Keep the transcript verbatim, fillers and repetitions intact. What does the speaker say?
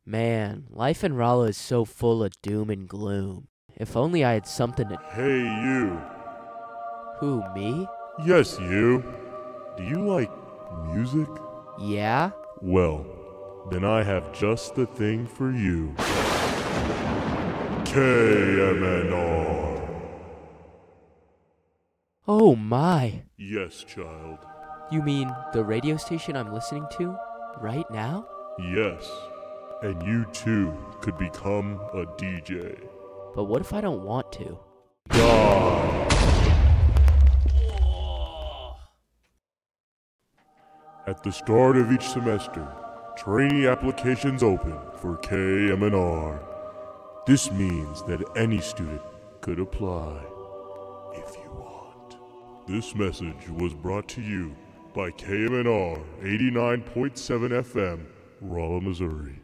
Man, life in Rolla is so full of doom and gloom. If only I had something to... Hey, you. Who, me? Yes, you. Do you like music? Yeah? Well, then I have just the thing for you. K M N R. Oh my. Yes, child. You mean the radio station I'm listening to right now? Yes. And you too could become a D J. But what if I don't want to? Die! At the start of each semester, trainee applications open for K M N R. This means that any student could apply if you want. This message was brought to you by K M N R eighty-nine point seven F M, Rolla, Missouri.